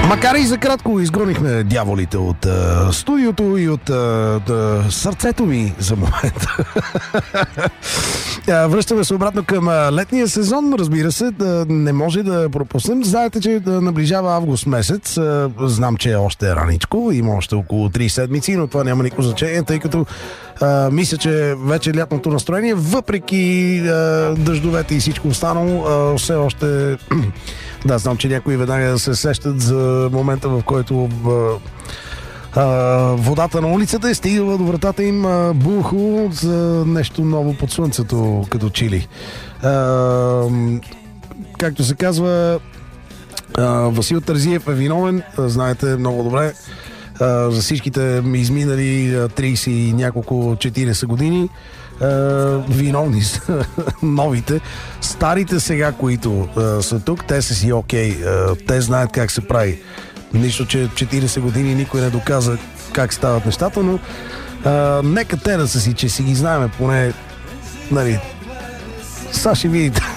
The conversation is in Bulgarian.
Макар и за кратко изгонихме дяволите от студиото и от сърцето ми за момента. Връщаме се обратно към летния сезон, разбира се, не може да пропуснем. Знаете, че наближава август месец. Знам, че е още раничко, има още около 3 седмици, но това няма никакво значение, тъй като мисля, че вече лятното настроение, въпреки дъждовете и всичко останало, все още... Да, знам, че някои веднага се сещат за момента, в който водата на улицата е стигала до вратата им бухо за нещо ново под слънцето, като чили. Както се казва, Васил Терзиев е виновен, знаете много добре, за всичките изминали 30 и няколко 40 години. Виновни са новите. Старите сега, които са тук, те са си окей. Те знаят как се прави. Нищо, че 40 години никой не доказа как стават нещата, но нека те да са си, че си ги знаеме поне, нали. Сега ще видите